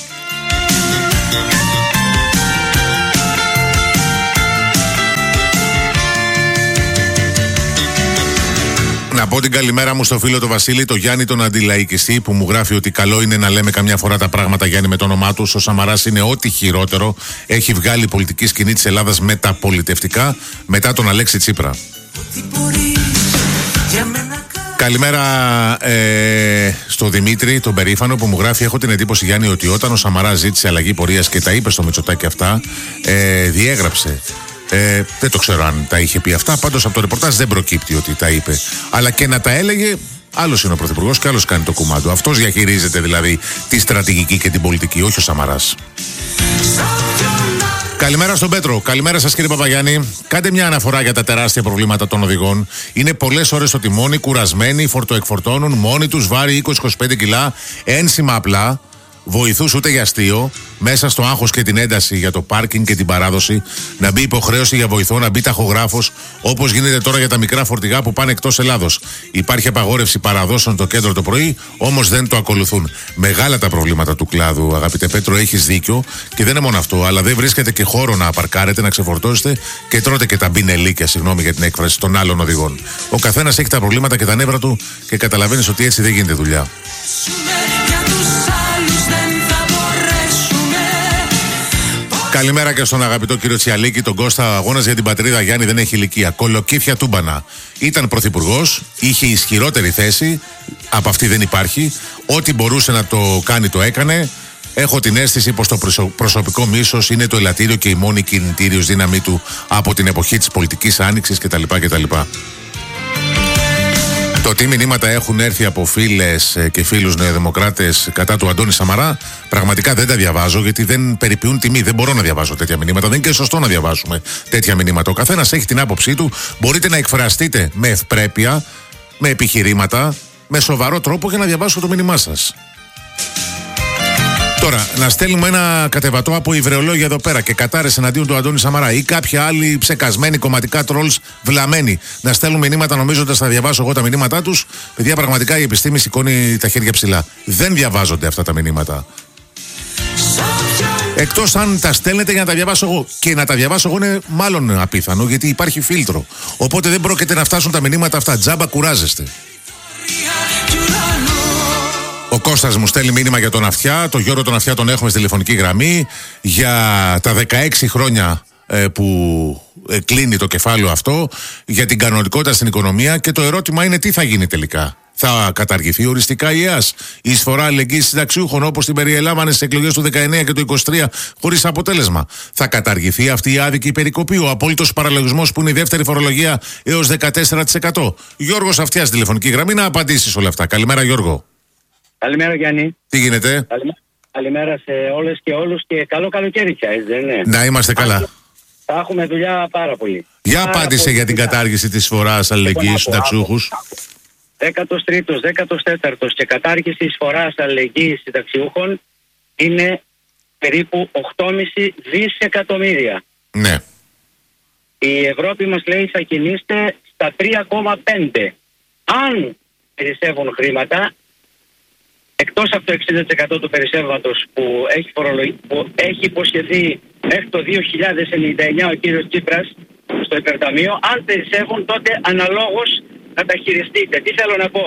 Να πω την καλημέρα μου στο φίλο το Βασίλη, το Γιάννη τον αντιλαϊκιστή, που μου γράφει ότι καλό είναι να λέμε καμιά φορά τα πράγματα, Γιάννη, με το όνομά του. Ο Σαμαράς είναι ό,τι χειρότερο έχει βγάλει η πολιτική σκηνή της Ελλάδας μεταπολιτευτικά μετά τον Αλέξη Τσίπρα. Καλημέρα ε, στο Δημήτρη, τον περήφανο, που μου γράφει: έχω την εντύπωση, Γιάννη, ότι όταν ο Σαμαράς ζήτησε αλλαγή πορείας και τα είπε στο Μητσοτάκη αυτά, ε, διέγραψε. Ε, δεν το ξέρω αν τα είχε πει αυτά. Πάντως από το ρεπορτάζ δεν προκύπτει ότι τα είπε. Αλλά και να τα έλεγε, άλλος είναι ο Πρωθυπουργός και άλλος κάνει το κουμάντο. Αυτός διαχειρίζεται δηλαδή τη στρατηγική και την πολιτική, όχι ο Σαμαράς. Καλημέρα στον Πέτρο. Καλημέρα σας, κύριε Παπαγιάννη. Κάντε μια αναφορά για τα τεράστια προβλήματα των οδηγών. Είναι πολλές ώρες στο τιμόνι, κουρασμένοι, φορτοεκφορτώνουν μόνοι τους, βάρη είκοσι με είκοσι πέντε κιλά, ένσημα απλά. βοηθούς ούτε για αστείο, μέσα στο άγχος και την ένταση για το πάρκινγκ και την παράδοση, να μπει υποχρέωση για βοηθό, να μπει ταχογράφος, όπως γίνεται τώρα για τα μικρά φορτηγά που πάνε εκτός Ελλάδος. Υπάρχει απαγόρευση παραδόσεων το κέντρο το πρωί, όμως δεν το ακολουθούν. Μεγάλα τα προβλήματα του κλάδου, αγαπητέ Πέτρο, έχεις δίκιο, και δεν είναι μόνο αυτό, αλλά δεν βρίσκεται και χώρο να παρκάρετε, να ξεφορτώσετε και τρώτε και τα μπινελίκια, συγγνώμη για την έκφραση, των άλλων οδηγών. Ο καθένας έχει τα προβλήματα και τα νεύρα του και καταλαβαίνεις ότι έτσι δεν γίνεται δουλειά. Καλημέρα και στον αγαπητό κύριο Τσιαλίκη, τον Κώστα. Ο αγώνας για την πατρίδα, Γιάννη, δεν έχει ηλικία. Κολοκύθια τούμπανα. Ήταν πρωθυπουργός, είχε ισχυρότερη θέση, από αυτή δεν υπάρχει. Ό,τι μπορούσε να το κάνει το έκανε. Έχω την αίσθηση πως το προσωπικό μίσος είναι το ελαττήριο και η μόνη κινητήριος δύναμή του από την εποχή της πολιτικής άνοιξης κτλ. κτλ. Το τι μηνύματα έχουν έρθει από φίλες και φίλους νεοδημοκράτες κατά του Αντώνη Σαμαρά, πραγματικά δεν τα διαβάζω, γιατί δεν περιποιούν τιμή. Δεν μπορώ να διαβάζω τέτοια μηνύματα. Δεν είναι και σωστό να διαβάσουμε τέτοια μηνύματα. Ο καθένας έχει την άποψή του. Μπορείτε να εκφραστείτε με ευπρέπεια, με επιχειρήματα, με σοβαρό τρόπο για να διαβάσω το μήνυμά σας. Τώρα, να στέλνουμε ένα κατεβατό από υβρεολόγια εδώ πέρα και κατάρρες εναντίον του Αντώνη Σαμαρά ή κάποια άλλη ψεκασμένη κομματικά τρόλς βλαμμένοι να στέλνουν μηνύματα νομίζοντας θα διαβάσω εγώ τα μηνύματά τους. Παιδιά, πραγματικά η επιστήμη σηκώνει τα χέρια ψηλά. Δεν διαβάζονται αυτά τα μηνύματα. Εκτός αν τα στέλνετε για να τα διαβάσω εγώ. Και να τα διαβάσω εγώ είναι μάλλον απίθανο, γιατί υπάρχει φίλτρο. Οπότε δεν πρόκειται να φτάσουν τα μηνύματα αυτά. Τζάμπα κουράζεστε. Ο Κώστας μου στέλνει μήνυμα για τον Αυτιά. Το Γιώργο τον Αυτιά τον έχουμε στη τηλεφωνική γραμμή. Για τα δεκαέξι χρόνια ε, που ε, κλείνει το κεφάλαιο αυτό, για την κανονικότητα στην οικονομία, και το ερώτημα είναι τι θα γίνει τελικά. Θα καταργηθεί οριστικά η ΕΑΣ, η εισφορά αλληλεγγύης συνταξιούχων όπως την περιελάμβανε στις εκλογές του δεκαεννιά και του είκοσι τρία χωρίς αποτέλεσμα. Θα καταργηθεί αυτή η άδικη περικοπή, ο απόλυτος παραλογισμός που είναι η δεύτερη φορολογία έως δεκατέσσερα τοις εκατό. Γιώργος Αυτιάς, τηλεφωνική γραμμή, να απαντήσεις όλα αυτά. Καλημέρα, Γιώργο. Καλημέρα, Γιάννη. Τι γίνεται? Καλημέρα, Καλημέρα σε όλες και όλους και καλό καλοκαίρι πια, δεν είναι? Να είμαστε καλά. Θα έχουμε δουλειά πάρα πολύ. Για πάρα απάντησε πολύ για την δουλειά. κατάργηση της εισφοράς αλληλεγγύης συνταξιούχους. δέκατος τρίτος, δέκατος τέταρτος και κατάργηση εισφοράς αλληλεγγύης συνταξιούχων είναι περίπου οκτώ κόμμα πέντε δισεκατομμύρια. Ναι. Η Ευρώπη μας λέει θα κινείστε στα τρία κόμμα πέντε. Αν περισσεύουν χρήματα, εκτός από το εξήντα τοις εκατό του περισσεύματος που έχει, φορολογ... που έχει υποσχεθεί μέχρι το δύο χιλιάδες ενενήντα εννιά ο κύριος Τσίπρας στο υπερταμείο, αν περισσεύουν τότε αναλόγως να τα χειριστείτε. Τι θέλω να πω.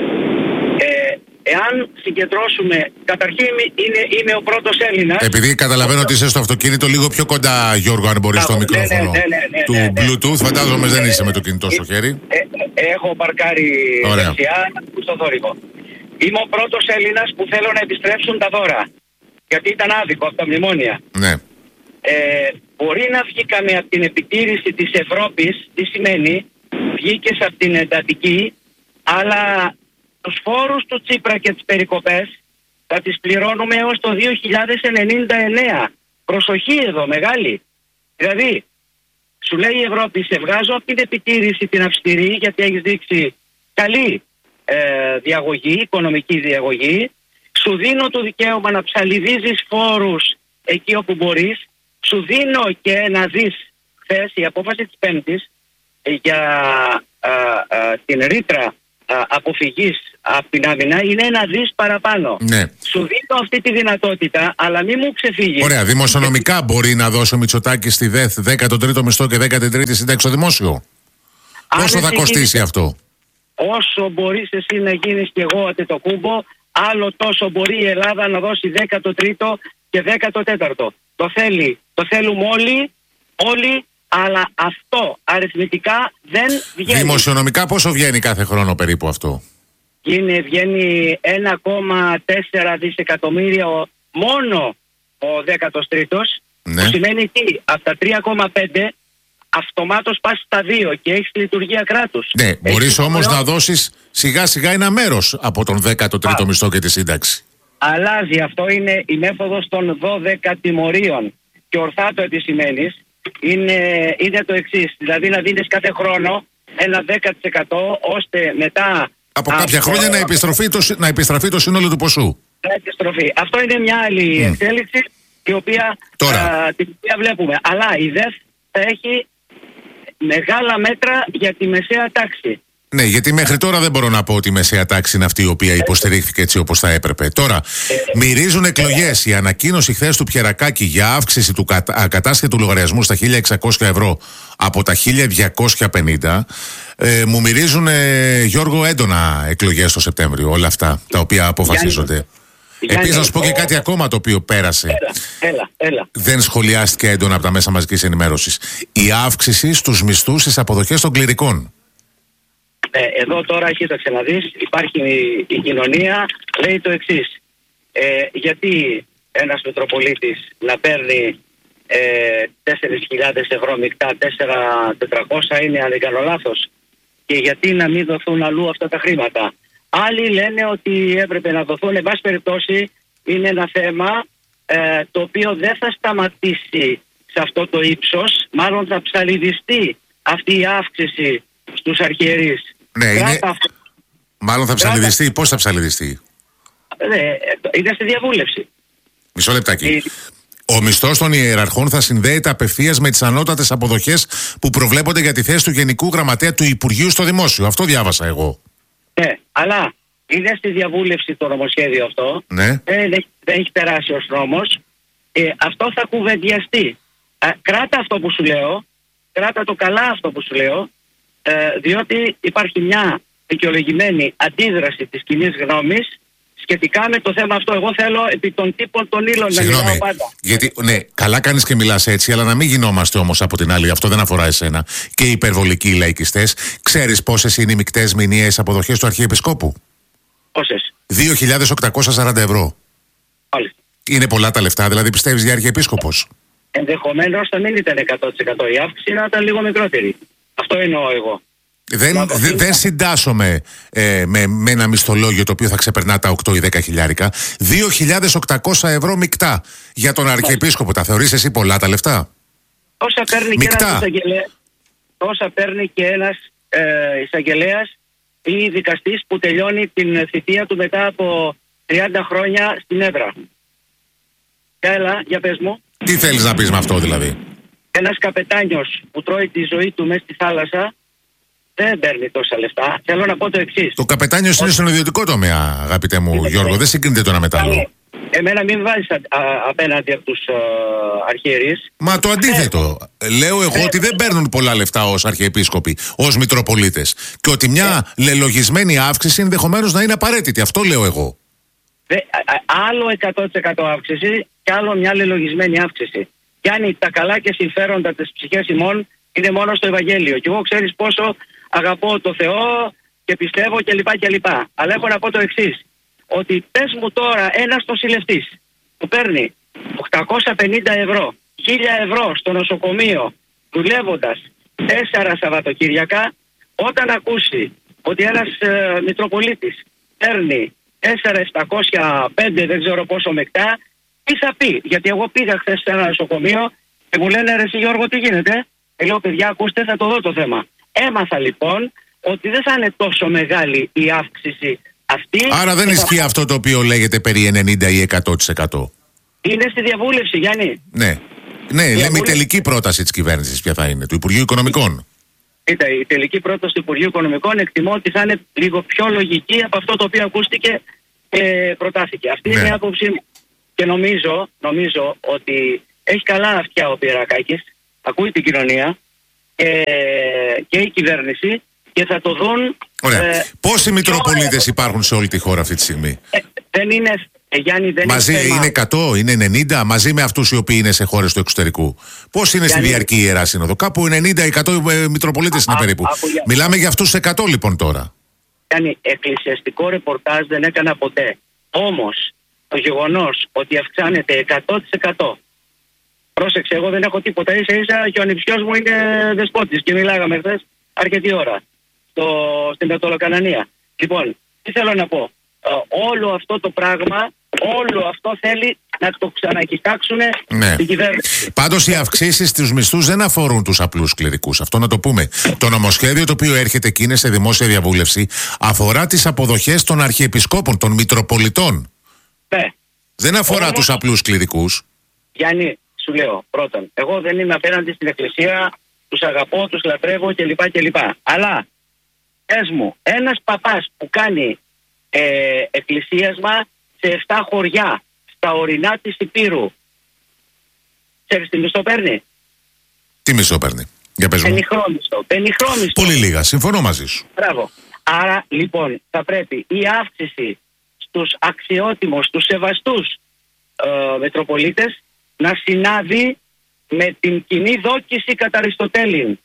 Ε, εάν συγκεντρώσουμε, καταρχήν είναι, είμαι ο πρώτος Έλληνας. Επειδή καταλαβαίνω ότι είσαι στο αυτοκίνητο, λίγο πιο κοντά, Γιώργο, αν μπορείς, στο μικρόφωνο ναι, ναι, ναι, ναι, του ναι, ναι. Bluetooth. Φαντάζομαι δεν είσαι με το κινητό στο χέρι. Ε, ε, έχω παρκάρει Ωραία. δεξιά στο θόρυβο. Είμαι ο πρώτος Έλληνας που θέλω να επιστρέψουν τα δώρα. Γιατί ήταν άδικο από τα μνημόνια. Ναι. Ε, μπορεί να βγήκαμε από την επιτήρηση της Ευρώπης, τι σημαίνει, βγήκες από την εντατική, αλλά τους φόρους του Τσίπρα και τις περικοπές θα τις πληρώνουμε έως το δύο χιλιάδες ενενήντα εννέα. Προσοχή εδώ, μεγάλη. Δηλαδή, σου λέει η Ευρώπη, σε βγάζω από την επιτήρηση την αυστηρή, γιατί έχεις δείξει καλή ε, διαγωγή, οικονομική διαγωγή. Σου δίνω το δικαίωμα να ψαλιδίζεις φόρους εκεί όπου μπορείς. Σου δίνω και να δεις χθες η απόφαση της Πέμπτης για α, α, την ρήτρα α, αποφυγής από την άμυνα είναι ένα δις παραπάνω. Ναι. Σου δίνω αυτή τη δυνατότητα, αλλά μη μου ξεφύγει. Ωραία, δημοσιονομικά μπορεί να δώσει ο Μητσοτάκης στη ΔΕΘ δέκατο τρίτο μισθό και δέκατη τρίτη σύνταξη στο δημόσιο. Πόσο θα κοστίσει αυτό? Όσο μπορείς εσύ να γίνεις και εγώ Αντετοκούμπο, άλλο τόσο μπορεί η Ελλάδα να δώσει δέκατο τρίτο και δέκατο τέταρτο. Το θέλει, το θέλουμε όλοι, όλοι, αλλά αυτό αριθμητικά δεν βγαίνει. Δημοσιονομικά πόσο βγαίνει κάθε χρόνο περίπου αυτό? Είναι, βγαίνει ένα κόμμα τέσσερα δισεκατομμύρια ο, μόνο ο δέκατος τρίτος, ναι. Που σημαίνει τι, από τα τρία κόμμα πέντε αυτομάτως πας στα δύο και έχεις λειτουργία κράτους. Ναι, μπορείς έχεις όμως το... να δώσεις σιγά σιγά ένα μέρος από τον δέκατο τρίτο μισθό και τη σύνταξη. Αλλάζει, αυτό είναι η μέθοδος των δώδεκα τιμωρίων και ορθά το επισημαίνεις. Είναι, είναι το εξής, δηλαδή να δίνεις κάθε χρόνο ένα δέκα τοις εκατό ώστε μετά από κάποια χρόνια να επιστραφεί, το, να επιστραφεί το σύνολο του ποσού. επιστροφή. Αυτό είναι μια άλλη mm. εξέλιξη η οποία, α, την οποία βλέπουμε. Αλλά η ΔΕΘ θα έχει μεγάλα μέτρα για τη μεσαία τάξη. Ναι, γιατί μέχρι τώρα δεν μπορώ να πω ότι η μεσαία τάξη είναι αυτή η οποία υποστηρίχθηκε έτσι όπως θα έπρεπε. Τώρα, μυρίζουν εκλογές. Η ανακοίνωση χθες του Πιερακάκη για αύξηση του ακατάσχετου λογαριασμού στα χίλια εξακόσια ευρώ από τα χίλια διακόσια πενήντα. Ε, μου μυρίζουν, ε, Γιώργο, έντονα εκλογές το Σεπτέμβριο, όλα αυτά τα οποία αποφασίζονται. Επίσης, να σου πω και κάτι ακόμα το οποίο πέρασε. Έλα, έλα, έλα. Δεν σχολιάστηκε έντονα από τα μέσα μαζικής ενημέρωσης. Η αύξηση στους μισθούς στις αποδοχές των κληρικών. Ε, εδώ τώρα, κοίταξε να δεις, υπάρχει η, η κοινωνία, λέει το εξής. Ε, γιατί ένας Μητροπολίτης να παίρνει ε, τέσσερις χιλιάδες ευρώ μεικτά, τέσσερα χιλιάδες τετρακόσια είναι, αν δεν κάνω λάθος, και γιατί να μην δοθούν αλλού αυτά τα χρήματα. Άλλοι λένε ότι έπρεπε να δοθούν. Εν πάση περιπτώσει, είναι ένα θέμα ε, το οποίο δεν θα σταματήσει σε αυτό το ύψος, μάλλον θα ψαλιδιστεί αυτή η αύξηση στους αρχιερείς. Ναι, είναι... Μάλλον θα ψαλιδιστεί. Κράτα... Πώς θα ψαλιδιστεί? Ναι, είναι στη διαβούλευση. Μισό λεπτάκι. Ο μισθός των ιεραρχών θα συνδέεται απευθείας με τις ανώτατες αποδοχές που προβλέπονται για τη θέση του Γενικού Γραμματέα του Υπουργείου στο Δημόσιο. Αυτό διάβασα εγώ. Ναι, αλλά είναι στη διαβούλευση το νομοσχέδιο αυτό. Ναι. Δεν, δεν έχει περάσει ως νόμος. Ε, αυτό θα κουβεντιαστεί. Ε, κράτα αυτό που σου λέω. Κράτα το καλά αυτό που σου λέω. Ε, διότι υπάρχει μια δικαιολογημένη αντίδραση της κοινής γνώμης σχετικά με το θέμα αυτό. Εγώ θέλω επί των τύπων των ύλων να μιλάω πάντα. Γιατί, ναι, καλά κάνεις και μιλάς έτσι, αλλά να μην γινόμαστε όμως από την άλλη, αυτό δεν αφορά εσένα, και οι υπερβολικοί λαϊκιστές. Ξέρεις πόσες είναι οι μεικτές μηνιαίες αποδοχές του Αρχιεπισκόπου? Πόσες? δύο χιλιάδες οκτακόσια σαράντα ευρώ. Πάλι. Είναι πολλά τα λεφτά, δηλαδή πιστεύεις για Αρχιεπίσκοπος? Ενδεχομένως θα μην ήταν εκατό τοις εκατό η αύξηση, να ήταν λίγο μικρότερη. Αυτό εννοώ εγώ. Δεν, δε, δεν συντάσσομαι ε, με, με ένα μισθολόγιο το οποίο θα ξεπερνά τα οκτώ ή δέκα χιλιάρικα. δύο χιλιάδες οκτακόσια ευρώ μεικτά για τον Αρχιεπίσκοπο. Τα θεωρείς εσύ πολλά τα λεφτά? Όσα παίρνει και ένας εισαγγελέας, όσα παίρνει και ένας ε, εισαγγελέας ή δικαστής που τελειώνει την θητεία του μετά από τριάντα χρόνια στην έδρα. Έλα, για πες μου. Τι θέλεις να πεις με αυτό δηλαδή? Ένας καπετάνιος που τρώει τη ζωή του μέσα στη θάλασσα δεν παίρνει τόσα λεφτά. Θέλω να πω το εξής. Το καπετάνιος είναι στον ιδιωτικό τομέα, αγαπητέ μου είναι Γιώργο, δεν συγκρίνεται το ένα με το άλλο. Εμένα μην βάζεις α, α, απέναντι από τους αρχιερείς. Μα το αντίθετο. Ε, Λέω εγώ ε, ότι δεν παίρνουν πολλά λεφτά ως αρχιεπίσκοποι, ως μητροπολίτες. Και ότι μια ε, λελογισμένη αύξηση ενδεχομένως να είναι απαραίτητη. Αυτό λέω εγώ. Δε, α, α, άλλο εκατό τοις εκατό αύξηση και άλλο μια λελογισμένη αύξηση. Και αν τα καλά και συμφέροντα της ψυχής ημών είναι μόνο στο Ευαγγέλιο. Και εγώ ξέρεις πόσο αγαπώ το Θεό και πιστεύω κλπ. κλπ. Αλλά έχω να πω το εξής. Ότι πες μου τώρα ένας νοσηλευτής που παίρνει οκτακόσια πενήντα ευρώ, χίλια ευρώ στο νοσοκομείο δουλεύοντας τέσσερα Σαββατοκύριακα, όταν ακούσει ότι ένας ε, Μητροπολίτης παίρνει τέσσερα χιλιάδες επτακόσια πέντε, δεν ξέρω πόσο μεκτά, τι θα πει? Γιατί εγώ πήγα χθες σε ένα νοσοκομείο και μου λένε, ρε εσύ Γιώργο, τι γίνεται? Ε, λέω, παιδιά, ακούστε, θα το δω το θέμα. Έμαθα λοιπόν ότι δεν θα είναι τόσο μεγάλη η αύξηση αυτή. Άρα δεν ισχύει θα... αυτό το οποίο λέγεται περί ενενήντα ή εκατό τοις εκατό. Είναι στη διαβούλευση, Γιάννη. Ναι. Ναι, λέμε η τελική πρόταση της κυβέρνησης ποια θα είναι, του Υπουργείου Οικονομικών. Κοίτα, η τελική πρόταση του Υπουργείου Οικονομικών εκτιμώ ότι θα είναι λίγο πιο λογική από αυτό το οποίο ακούστηκε και προτάθηκε. Αυτή ναι. είναι η άποψή μου. Και νομίζω, νομίζω ότι έχει καλά αυτιά ο Πιερακάκης, ακούει την κοινωνία και, και η κυβέρνηση και θα το δουν. Ωραία. Ε, Πόσοι Μητροπολίτες υπάρχουν σε όλη τη χώρα αυτή τη στιγμή? Ε, δεν είναι, ε, Γιάννη, δεν μαζί είναι, είναι εκατό, είναι ενενήντα, μαζί με αυτούς οι οποίοι είναι σε χώρες του εξωτερικού. Πώς είναι Γιάννη, στη διαρκή Ιερά Σύνοδο? Κάπου ενενήντα εκατό Μητροπολίτες είναι α, περίπου. Α, α, Μιλάμε για αυτούς εκατό λοιπόν τώρα. Γιάννη, εκκλησιαστικό ρεπορτάζ δεν έκανα ποτέ. Όμως το γεγονός ότι αυξάνεται εκατό τοις εκατό. Πρόσεξε, εγώ δεν έχω τίποτα. Ίσα ίσα και ο ανιψιός μου είναι δεσπότης και μιλάγαμε χθες αρκετή ώρα στο, στην Πετρολοκανανία. Λοιπόν, τι θέλω να πω. Ε, όλο αυτό το πράγμα, όλο αυτό θέλει να το ξανακοιτάξουν ναι. την κυβέρνηση. Πάντως οι αυξήσεις στους μισθούς δεν αφορούν τους απλούς κληρικούς. Αυτό να το πούμε. Το νομοσχέδιο το οποίο έρχεται και είναι σε δημόσια διαβούλευση αφορά τις αποδοχές των αρχιεπισκόπων, των Μητροπολιτών. Ναι. Δεν αφορά Όμως, τους απλούς κληρικούς. Γιάννη, σου λέω πρώτον, εγώ δεν είμαι απέναντι στην εκκλησία, τους αγαπώ, τους λατρεύω κλπ. κλπ. Αλλά, πες μου, ένας παπάς που κάνει ε, εκκλησίασμα σε εφτά χωριά, στα ορεινά της Υπήρου, ξέρεις τι μισθό παίρνει? Τι μισθό παίρνει? Για πες μου. Πενιχρόμισθο. Πενιχρόμισθο. Πολύ λίγα, συμφωνώ μαζί σου. Μπράβο. Άρα λοιπόν θα πρέπει η αύξηση στους αξιότιμους, στους σεβαστούς ε, Μητροπολίτες να συνάδει με την κοινή δόκιση κατά Αριστοτέλην.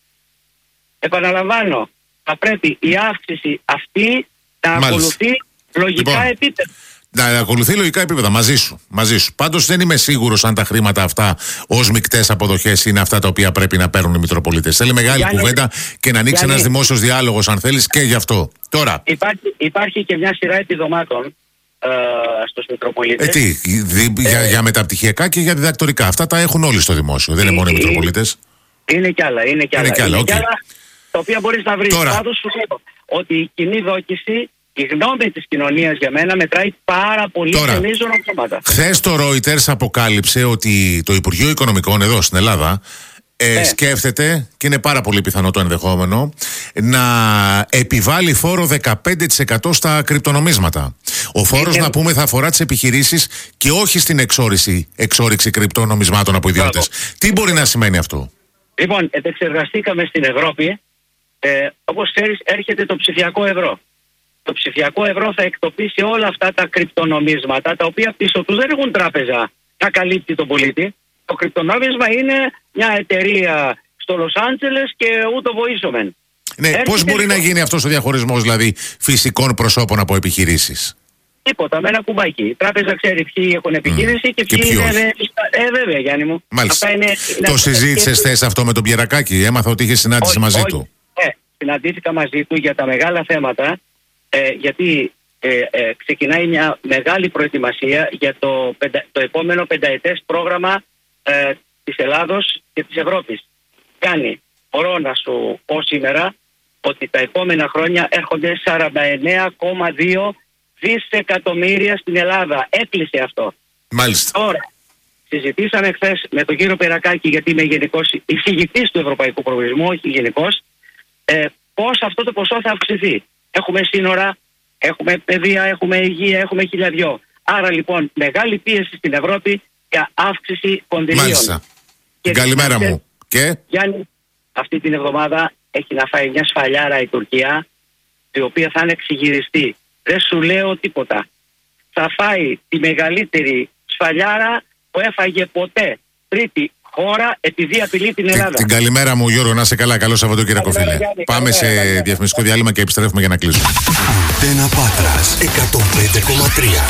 Επαναλαμβάνω, θα πρέπει η αύξηση αυτή να Μάλιστα. ακολουθεί λογικά Λοιπόν, επίπεδα. Να ακολουθεί λογικά επίπεδα, μαζί σου. Μαζί σου. Πάντως δεν είμαι σίγουρος αν τα χρήματα αυτά ως μεικτές αποδοχές είναι αυτά τα οποία πρέπει να παίρνουν οι Μητροπολίτες. Θέλει μεγάλη Γιάννη, κουβέντα και να ανοίξει Γιάννη, ένας δημόσιος διάλογος, αν θέλεις, και γι' αυτό. Τώρα. Υπάρχει, υπάρχει και μια σειρά επιδομάτων ε, στους Μητροπολίτες. Ε, τι, δι, Ε, για, για μεταπτυχιακά και για διδακτορικά. Αυτά τα έχουν όλοι στο δημόσιο. Δεν είναι μόνο οι Μητροπολίτες. Είναι κι άλλα, είναι κι άλλα. Είναι κι άλλα, είναι κι okay. άλλα τα οποία μπορείς να βρεις. Τώρα. Πάντως σου λέω ότι η κοινή δόκιση, η γνώμη της κοινωνίας για μένα μετράει πάρα πολύ Τώρα. σε μείζωνα ψωμάτα. Χθες το Reuters αποκάλυψε ότι το Υπουργείο Οικονομικών εδώ στην Ελλάδα ε, Ναι. σκέφτεται, και είναι πάρα πολύ πιθανό το ενδεχόμενο, να επιβάλλει φόρο δεκαπέντε τοις εκατό στα κρυπτονομίσματα. Ο φόρος, Είναι- να πούμε, θα αφορά τις επιχειρήσεις και όχι στην εξόριξη, εξόριξη κρυπτονομισμάτων από ιδιώτες. Τι μπορεί να σημαίνει αυτό? Λοιπόν, επεξεργαστήκαμε στην Ευρώπη, ε, όπως ξέρεις έρχεται το ψηφιακό ευρώ. Το ψηφιακό ευρώ θα εκτοπίσει όλα αυτά τα κρυπτονομίσματα, τα οποία πίσω τους δεν έχουν τράπεζα να καλύπτει τον πολίτη. Το κρυπτονόμισμα είναι μια εταιρεία στο Λος Άντζελες και ούτω βοήσομεν. Ναι, Έρχεται πώς μπορεί λοιπόν- να γίνει αυτός ο διαχωρισμός, δηλαδή, φυσικών προσώπων από επιχειρήσεις? Τίποτα, με ένα κουμπάκι. Η τράπεζα ξέρει ποιοι έχουν επιχείρηση και ποιοι, ποιοι είναι. όχι. Ε, βέβαια, Γιάννη μου. Μάλιστα. Αυτά είναι, είναι Το αυτά- συζήτησες χθες αυτό με τον Πιερακάκη? Έμαθα ότι είχε συνάντηση Όχι, μαζί όχι. του. Ε, συναντήθηκα μαζί του για τα μεγάλα θέματα, ε, γιατί ε, ε, ξεκινάει μια μεγάλη προετοιμασία για το, πεντα, το επόμενο πενταετές πρόγραμμα ε, της Ελλάδος και της Ευρώπης. Κάνει, μπορώ να σου πω σήμερα, ότι τα επόμενα χρόνια έρχονται σαράντα εννέα κόμμα δύο δισεκατομμύρια στην Ελλάδα. Έκλεισε αυτό. Μάλιστα. Τώρα, συζητήσαμε χθες με τον κύριο Περακάκη, γιατί είμαι γενικός εισηγητής του Ευρωπαϊκού Προβλησμού, όχι γενικός, ε, πώς αυτό το ποσό θα αυξηθεί. Έχουμε σύνορα, έχουμε παιδεία, έχουμε υγεία, έχουμε χιλιαδιό. Άρα λοιπόν μεγάλη πίεση στην Ευρώπη για αύξηση κονδυλίων. Μάλιστα. Και Καλημέρα θυμάσαι, μου. Και Γιάννη, αυτή την εβδομάδα έχει να φάει μια σφαλιάρα η Τουρκία, η οποία θα είναι εξυγυριστή. Δεν σου λέω τίποτα. Θα φάει τη μεγαλύτερη σφαλιάρα που έφαγε ποτέ τρίτη χώρα, επειδή απειλεί την Ελλάδα. την καλημέρα μου, Γιώργο, να είσαι καλά. Καλό Σαββατοκύριακο, Καλημέρα, φίλε. Γιάννη, Πάμε καλημέρα, σε καλημέρα. διαφημιστικό διάλειμμα και επιστρέφουμε για να κλείσουμε. Αντένα Πάτρας εκατόν πέντε κόμμα τρία.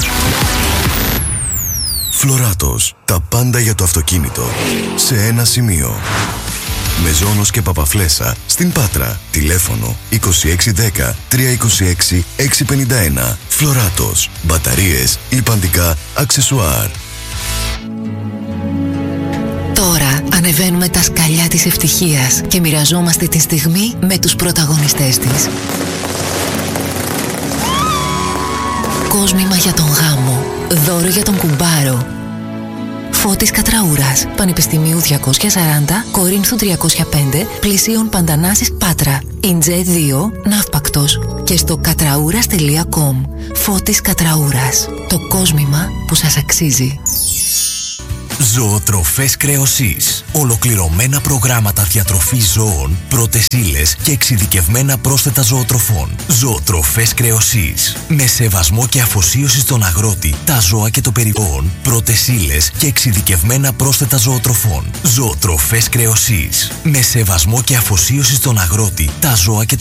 Φλωράτος. Τα πάντα για το αυτοκίνητο σε ένα σημείο. Μεζόνος και Παπαφλέσσα στην Πάτρα. Τηλέφωνο είκοσι έξι δέκα τριακόσια είκοσι έξι εξακόσια πενήντα ένα. Φλωράτος. Μπαταρίες, λιπαντικά, αξεσουάρ. Τώρα ανεβαίνουμε τα σκαλιά της ευτυχίας και μοιραζόμαστε τη στιγμή με τους πρωταγωνιστές της. Κόσμημα για τον γάμο. Δώρο για τον κουμπάρο. Φώτης Κατραούρας, Πανεπιστημίου διακόσια σαράντα, Κορίνθου τριακόσια πέντε, Πλησίων Παντανάσης Πάτρα. Ιντζέ δύο, Ναύπακτος. Και στο κατραούρας τελεία κομ. Φώτης Κατραούρας. Το κόσμημα που σας αξίζει. Ζωοτροφές Κρεοσής. Ολοκληρωμένα προγράμματα διατροφής ζώων, πρώτες ύλες και εξειδικευμένα πρόσθετα ζωοτροφών. Ζωοτροφές Κρεοσής. Με σεβασμό και αφοσίωση στον αγρότη, τα ζώα και το περιβάλλον, πρώτες ύλες και εξειδικευμένα πρόσθετα ζωοτροφών. Ζωοτροφές Κρεοσής. Με σεβασμό και αφοσίωση στον αγρότη, τα ζώα και το